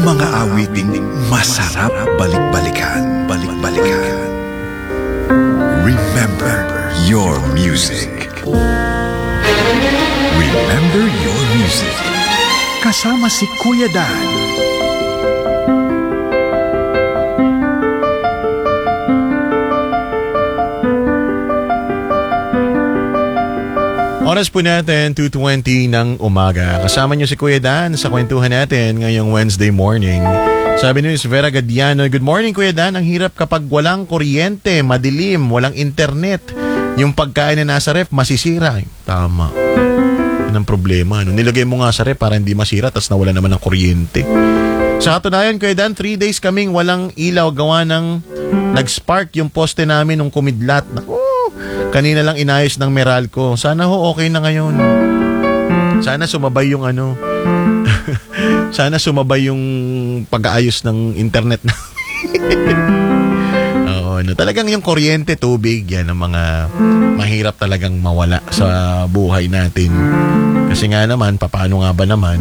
Mga awiting masarap balik-balikan. Balik-balikan. Remember your music. Remember your music. Kasama si Kuya Dan. Oras po natin, 2:20 ng umaga. Kasama niyo si Kuya Dan sa kwentuhan natin ngayong Wednesday morning. Sabi ni Vera Gadiano, good morning Kuya Dan. Ang hirap kapag walang kuryente, madilim, walang internet. Yung pagkain na nasa ref, masisira. Tama. Yan ang problema. Nilagay mo nga sa ref para hindi masira, tas nawala naman ng kuryente. Sa katunayan Kuya Dan, 3 days kaming walang ilaw gawa ng nag-spark yung poste namin nung kumidlat. Kanina lang inayos ng Meralco. Sana ho okay na ngayon. Sana sumabay yung sana sumabay yung pag-aayos ng internet na. Oo, talagang yung kuryente, tubig, yan ang mga mahirap talagang mawala sa buhay natin. Kasi nga naman, paano nga ba naman?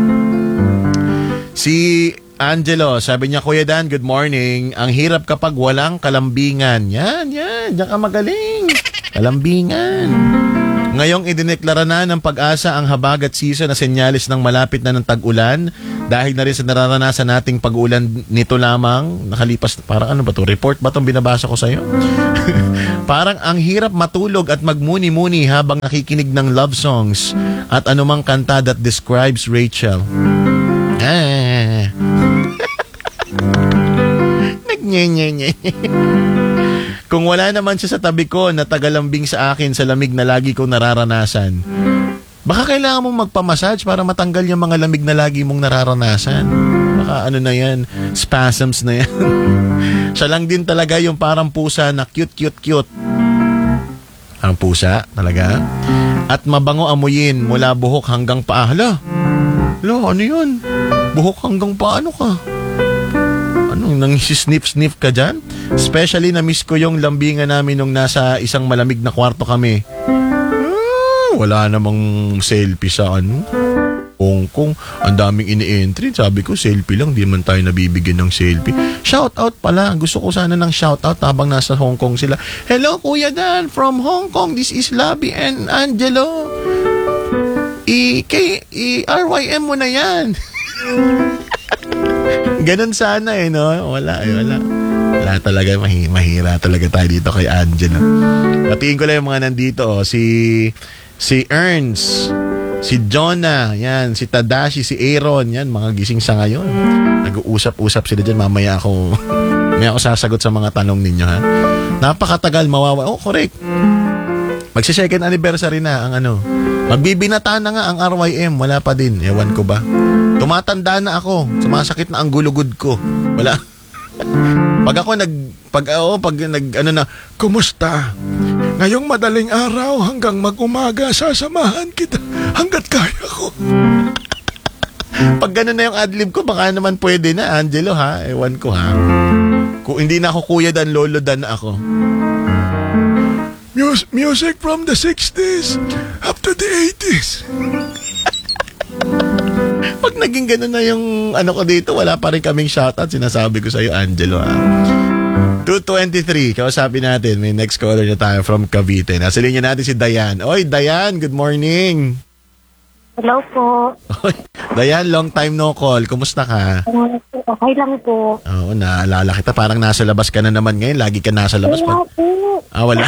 Si Angelo, sabi niya, Kuya Dan, good morning. Ang hirap kapag walang kalambingan. Yan, diyan ka magaling. Kalambingan. Ngayong idineklara na ng Pag-asa ang habagat season na senyalis ng malapit na ng tag-ulan dahil na rin sa nararanasan nating pag-ulan nito lamang nakalipas. Parang ano ba to? Report ba itong binabasa ko sa'yo? Parang ang hirap matulog at magmuni-muni habang nakikinig ng love songs at anumang kanta that describes Rachel. Nagnyenyenye. Kung wala naman siya sa tabi ko na tagalambing sa akin sa lamig na lagi kong nararanasan, baka kailangan mong magpamassage para matanggal yung mga lamig na lagi mong nararanasan. Baka ano na yan, spasms na yan. Siya lang din talaga yung parang pusa na cute. Ang pusa talaga. At mabango amuyin mula buhok hanggang paa. Hala, ano yun? Buhok hanggang paa, ano ka? Nang sniff ka dyan? Especially na-miss ko yung lambingan namin nung nasa isang malamig na kwarto kami. Wala namang selfie sa Hong Kong. Ang daming ini-entry. Sabi ko, selfie lang. Di man tayo nabibigyan ng selfie. Shoutout pala. Gusto ko sana ng shoutout habang nasa Hong Kong sila. Hello, Kuya Dan from Hong Kong. This is Labi and Angelo. RYM mo na yan. Ganon sana no? Wala. Wala talaga, mahira talaga tayo dito kay Angela. Patingin ko lang yung mga nandito. Si Ernst, si Jonah, yan, si Tadashi, si Aaron, yan, mga gising sa ngayon. Nag-uusap-usap sila dyan. Mamaya ako sasagot sa mga tanong ninyo, ha? Napakatagal mawawa. Oh, correct. Magsi-second anniversary na ang Magbibinata na nga ang RYM. Wala pa din. Ewan ko ba? Tumatanda na ako. Sumasakit na ang gulugod ko. Wala. Pag kumusta? Ngayong madaling araw hanggang mag-umaga, sasamahan kita hanggat kaya ko. Pag gano'n na yung adlib ko, baka naman pwede na, Angelo, ha? Ewan ko, ha? Kung hindi na ako Kuya Dan, Lolo Dan na ako. Music from the 60s up to the 80s. Pag naging gano'n na yung ko dito, wala pa rin kaming shoutout. Sinasabi ko sa'yo, Angelo, ha? 2:23, kausapin natin. May next caller na tayo from Cavite. Nasa linya natin si Dayan. Oy, Dayan, good morning. Hello po. Oy, Dayan, long time no call. Kumusta ka? Okay lang po. Oo, naalala kita. Parang nasa labas ka na naman ngayon. Lagi ka nasa labas. Wala po. Wala.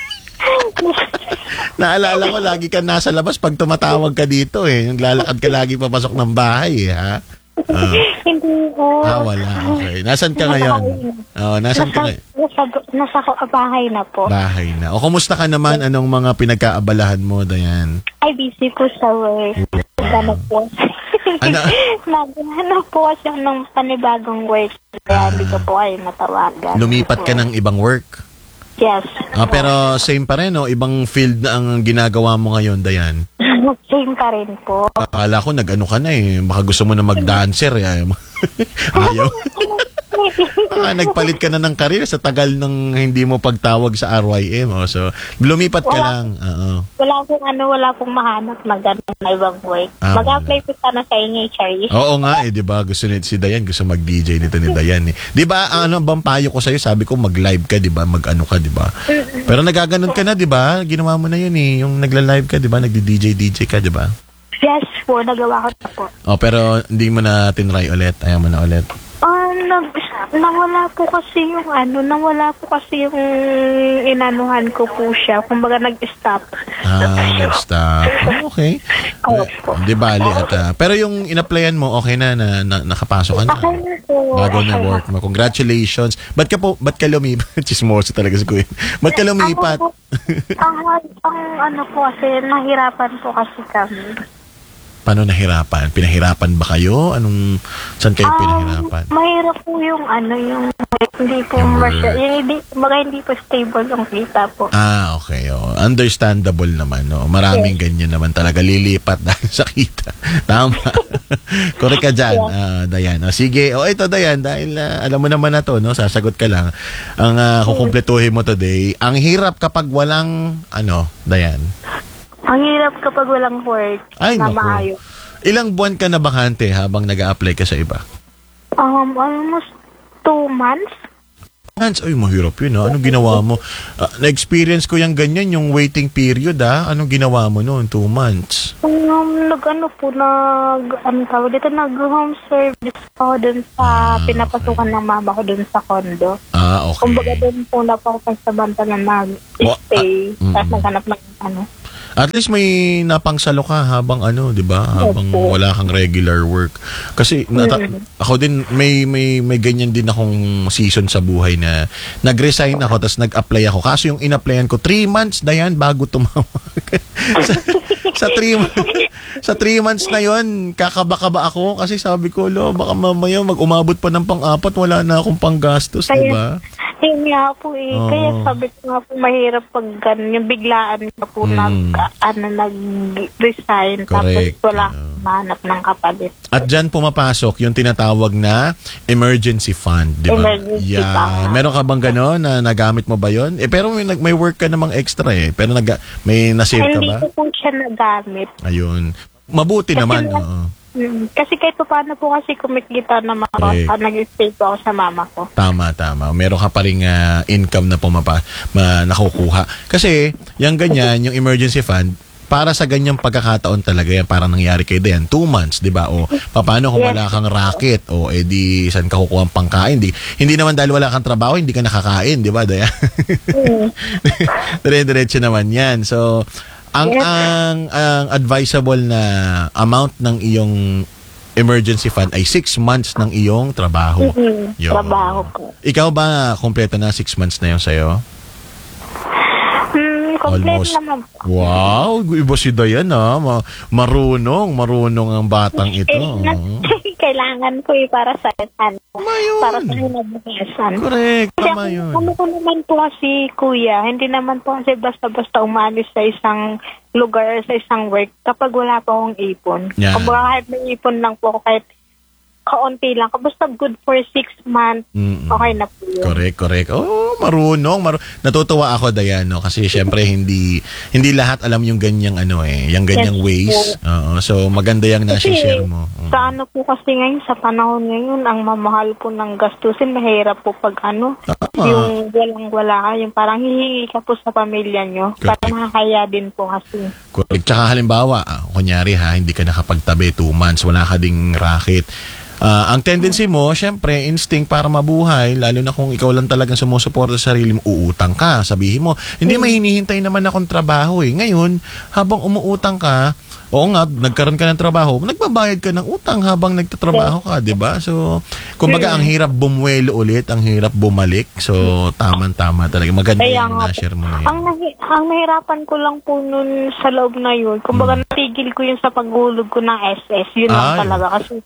Naalala ko, lagi ka nasa labas pag tumatawag ka dito eh. Naglalakad ka lagi papasok ng bahay eh, ha? Hindi po. Wala. Okay. Nasaan ka ngayon? Nasaan ka ngayon? Nasa bahay na po. Bahay na. O, kumusta ka naman? Anong mga pinagkaabalahan mo, Dayan? Ay, busy po sa work. Ano po? Naghanap po siya ng panibagong work. Kaya hindi ko po ay natawagan. Lumipat ka ng ibang work? Yes. Pero same pa rin, no? Ibang field na ang ginagawa mo ngayon, Dayan? Same pa rin po. Akala ko nag-ano ka na eh. Baka gusto mo na mag-dancer. Ayaw. Nagpalit ka na ng career sa tagal ng hindi mo pagtawag sa RYM. Oh. So, lumipat ka lang. Oo. Wala pong mahanap na gano'n na ibang work. Mag-apply po sana sa inyo, Charlie. Oo nga, di ba? Gusto si Dayan, gusto mag-DJ nito ni Dayan. Di ba, bang payo ko sa'yo? Sabi ko, mag-live ka, di ba? Mag-ano ka, di ba? Pero nagaganon ka na, di ba? Ginawa mo na yun eh. Yung nagla-live ka, di ba? Nagdi-DJ ka, di ba? Yes po, nagawa ko na po. Oh, pero hindi mo na tinry ulit. Ayaw mo na ulit. Nawala po kasi yung inanuhan ko po siya. Kumbaga nag-stop. Nag-stop. Okay. Opo. Di bali at pero yung in-applyan mo okay na nakapasok ka na. Okay na po. Bago na work mo. Congratulations. Ba't ka lumipat? Chismoso talaga si Kuya. Ba't ka lumipat? Ang po kasi nahirapan po kasi kami. Paano nahirapan? Pinahirapan ba kayo? Saan kayo pinahirapan? Mahirap po yung hindi po hindi po stable yung kita po. Okay. Oh. Understandable naman. No? Maraming ganyan naman talaga. Lilipat dahil sa kita. Tama. Correct ka dyan, Dayan. Sige. Ito, Dayan, dahil alam mo naman na to, no? Sasagot ka lang. Ang kukumpletuhin mo today, ang hirap kapag walang, Dayan? Ang hirap kapag walang work na maayos. Ilang buwan ka na bakante habang nag-a-apply ka sa iba? Almost 2 months. Ay, mahirap yun. Anong ginawa mo? Na-experience ko yung ganyan, yung waiting period. Anong ginawa mo noon? 2 months? Nag-home service ako dun sa pinapasukan ng mama ko dun sa condo. Okay. Kumbaga dun po na po ako sa bantalan nag-stay. Tapos naghanap ng At least may napangsalo ka habang di ba? Habang wala kang regular work. Kasi ako din may ganyan din akong season sa buhay na nag-resign ako tapos nag-apply ako. Kaso yung in-applyan ko 3 months na yan bago tumawag. sa 3 months na yon, kakaba-kaba ako kasi sabi ko, baka mamaya mag-umabot pa ng pang-4, wala na akong panggastos, di ba? Yun nga po Kaya sabi ko nga po, mahirap pag yung biglaan na po nag-resign. Correct. Tapos wala mahanap ng kapalit. At dyan pumapasok yung tinatawag na emergency fund, di ba? Emergency fund. Meron ka bang gano'n na nagamit mo ba yon? Pero may work ka namang extra Pero may nasave ka ba? Hindi ko po siya nagamit. Ayun. Mabuti kasi naman. Kasi kahit paano po kasi kumikita na nag-stay po ako sa mama ko. Tama. Meron ka pa rin income na nakukuha. Kasi, yung ganyan, yung emergency fund, para sa ganyang pagkakataon talaga yan, parang nangyari kay Dayan, 2 months, di ba? O, paano kung wala kang racket? O, di, saan ka kukuha ang pangkain? Hindi naman dahil wala kang trabaho, hindi ka nakakain, di ba, Dayan? Dire-diretso naman yan. So, ang advisable na amount ng iyong emergency fund ay 6 months ng iyong trabaho. Trabaho ko. Ikaw ba kompleto na 6 months na yun sa'yo? Complete naman. Wow, iba si Dayan marunong ang batang ito. Kailangan ko para sa para sa kinabukasan. Correct, tama yun. Ano ko naman po kasi, Kuya, hindi naman po kasi basta-basta umalis sa isang lugar, sa isang work kapag wala pa akong ipon. Yeah. Kapag kahit may ipon lang po ako, kahit kaunti lang. Basta good for 6 months, okay na po yun. Correct. Oh, marunong. Natutuwa ako, Dayan, kasi syempre hindi lahat alam yung ganyang yung ganyang ways. So maganda yung nasi-share mo. Sa po kasi ngayon, sa panahon ngayon, ang mamahal po ng gastusin, mahirap po pag yung walang-wala ka, yung parang hihingi ka po sa pamilya nyo. Para makakaya din po kasi. Correct. Tsaka halimbawa, kunyari hindi ka nakapagtabi 2 months, wala ka ding racket. Ang tendency mo, syempre, instinct para mabuhay, lalo na kung ikaw lang talagang sumusuporta sa sarili mo, uutang ka. Sabihin mo, hindi may hinihintay naman akong trabaho Ngayon, habang umuutang ka, oo nga, nagkaroon ka ng trabaho, nagbabayad ka ng utang habang nagtatrabaho ka, di ba? So, kumbaga, ang hirap bumuelo ulit, ang hirap bumalik. So, tama talaga. Maganda yung na-share mo na yun. Ang nahirapan ko lang po nun sa loob na yun, kumbaga natigil ko yun sa paghulog ko ng SS. Yun lang talaga. Kasi,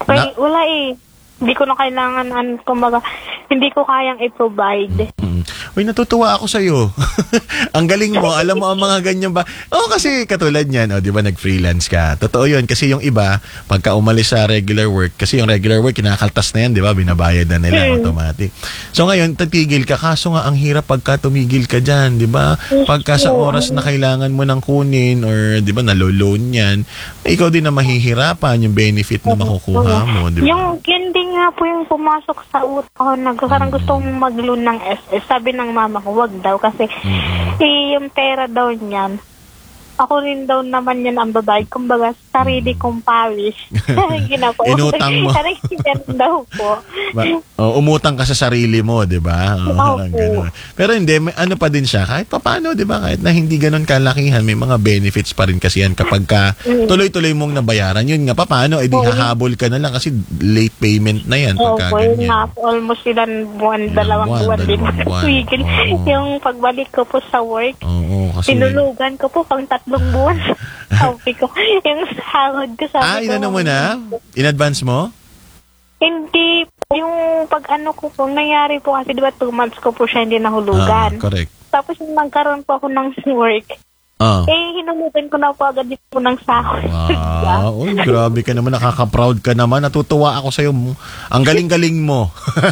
wala Hindi ko na kailangan, kumbaga, hindi ko kayang i-provide. Uy, natutuwa ako sa'yo. Ang galing mo, alam mo ang mga ganyan ba? Kasi katulad niyan, di ba nag-freelance ka? Totoo yun, kasi yung iba, pagka umalis sa regular work, kasi yung regular work, kinakaltas na yan, di ba? Binabayad na nila automatic. So ngayon, tatigil ka, kaso nga ang hirap pagka tumigil ka dyan, di ba? Pagka sa oras na kailangan mo nang kunin, or di ba, nalo-loan yan, ikaw din na mahihirapan yung benefit na makukuha mo, di ba? Yung hindi nga po yung pumasok sa utak ko, parang gusto mong mag-loan ng SS. Sabi ng mama ko, wag daw kasi yung pera daw niyan, ako rin daw naman yan ang babayad. Kumbaga, sarili kong pawis. Inutang mo. Ganun daw po. Umutang ka sa sarili mo, di ba? Pero hindi, ano pa din siya, kahit paano, di ba? Kahit na hindi ganun kalakihan, may mga benefits pa rin kasi yan kapag ka tuloy-tuloy mong nabayaran. Yun nga, paano? Di hahabol ka na lang kasi late payment na yan. Pagka ganyan. Almost ilan buwan, dalawang buwan din. Yung pagbalik ko po sa work, tinulugan ko po pang 3 buwan. Sabi ko, yung sahod ko sabi ko. Inano mo na? In advance mo? Hindi. Yung pag-ano ko po, nangyari po kasi diba 2 months ko po siya hindi nahulugan. Correct. Tapos nagkaroon po ako ng work. Hinulugan ko na po agad dito ng sahod. Wow. Grabe ka naman. Nakaka-proud ka naman. Natutuwa ako sa'yo. Ang galing-galing mo.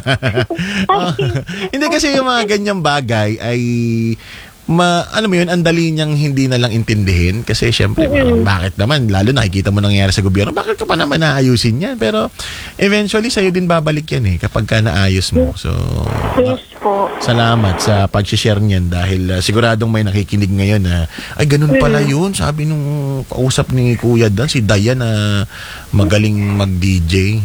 Hindi kasi yung mga ganyang bagay ay ano mo yun, ang dali niyang hindi na lang intindihin kasi syempre, bakit naman, lalo nakikita mo nangyayari sa gobyerno, bakit ka pa naman naayusin yan? Pero eventually, sa'yo din babalik yan kapag ka naayos mo. So, yes po. Salamat sa pag-share niyan dahil siguradong may nakikinig ngayon na, ay, ganun pala yun. Sabi nung kausap ni Kuya Dan, si Dayan na magaling mag-DJ.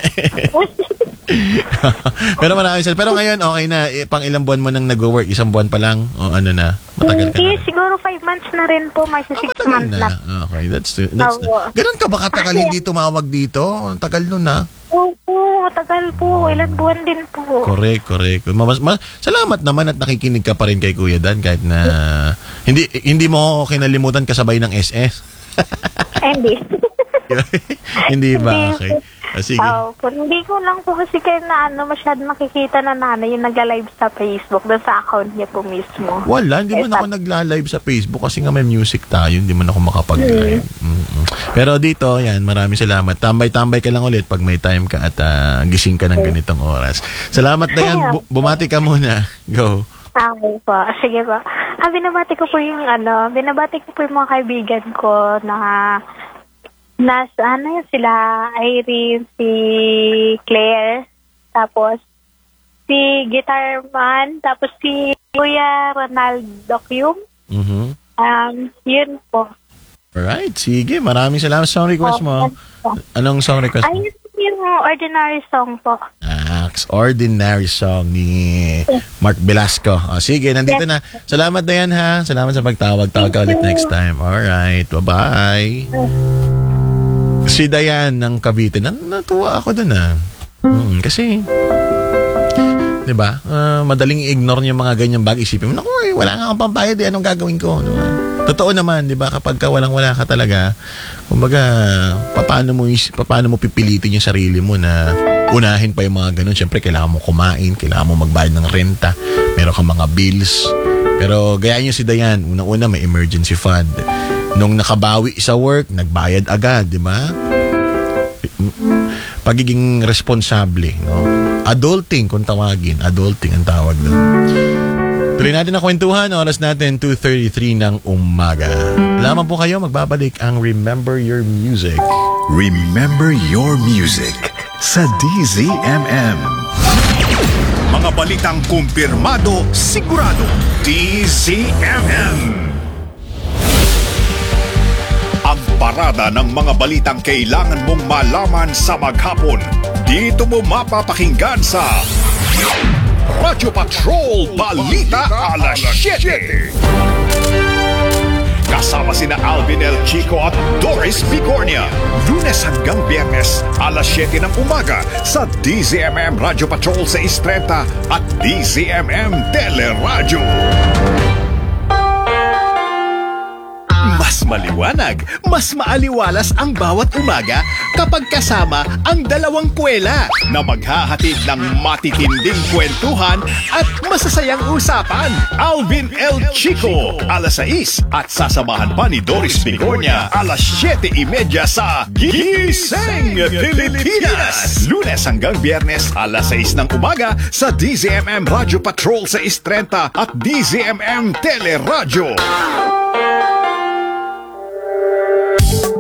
Pero maraming salamat. Pero ngayon, okay na. Pang ilang buwan mo nang nag-work? 1 buwan pa lang? O ano na? Matagal ka na? Siguro 5 months na rin po. May 6 months na. Okay, that's ganun ka ba katagal hindi tumawag dito? Tagal nun na. Oo, tagal po. Ilan buwan din po. Correct. Salamat naman at nakikinig ka pa rin kay Kuya Dan kahit na hindi mo kinalimutan kasabay ng SS. Hindi. Hindi ba? Okay. Sige. Hindi ko lang po kasi kayo na masyado makikita na nanay yung nagla-live sa Facebook doon sa account niya po mismo. Wala, hindi man ako nagla-live sa Facebook kasi nga may music tayo, hindi man ako makapag-live. Pero dito, yan, maraming salamat. Tambay-tambay ka lang ulit pag may time ka at gising ka ng ganitong oras. Salamat na yan. Bumati ka muna. Go. Okay po. Sige po. Binabati ko po yung mga kaibigan ko na nasa sila Irene, si Claire, tapos si Guitarman, tapos si Kuya Ronaldo Kyum. Yun po. Alright, sige. Maraming salamat sa song request mo. Anong song request mo? Ayun yung Ordinary Song po. Ordinary Song ni Mark Velasco. Sige, nandito na. Salamat na yan, ha. Salamat sa pagtawag. Tawag ka ulit next time. Alright, bye-bye. Si Dayan ng Cavite, natuwa ako dun kasi, di ba, madaling i-ignore yung mga ganyang bagay. Isipin mo, naku, wala nga akong pambayad, anong gagawin ko? Diba? Totoo naman, di ba, kapag ka walang-wala ka talaga, kumbaga, paano mo pipilitin yung sarili mo na unahin pa yung mga ganun? Siyempre, kailangan mo kumain, kailangan mo magbayad ng renta, meron kang mga bills. Pero, gaya nyo si Dayan, unang-una may emergency fund. Nung nakabawi sa work, nagbayad agad, di ba? Pagiging responsable, no? Adulting, kung tawagin. Adulting ang tawag doon. Tuloy natin ang kwentuhan. Oras natin, 2:33 ng umaga. Laman po kayo, magbabalik ang Remember Your Music. Remember Your Music sa DZMM. Mga balitang kumpirmado, sigurado. DZMM. Ang parada ng mga balitang kailangan mong malaman sa maghapon. Dito mo mapapakinggan sa Radyo Patrol Balita Alas 7. Kasama sina Alvin El Chico at Doris Bigornia. Lunes hanggang Biyernes, alas 7 ng umaga sa DZMM Radyo Patrol 630 at DZMM Teleradyo. Mas maliwanag, mas maaliwalas ang bawat umaga kapag kasama ang dalawang kwela na maghahatid ng matitinding kwentuhan at masasayang usapan. Alvin L. Chico, alas 6 at sasamahan pa ni Doris Bigornia alas 7:30 sa Gising Pilipinas. Lunes hanggang Biyernes alas 6 ng umaga sa DZMM Radio Patrol sa 630 at DZMM Teleradyo.